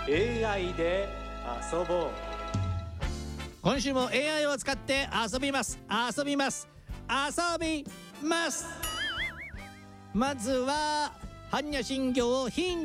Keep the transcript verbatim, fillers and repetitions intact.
エーアイ で遊ぼう。 今週も エーアイ を使って遊びます遊びます遊びます。まずは般若心経をヒン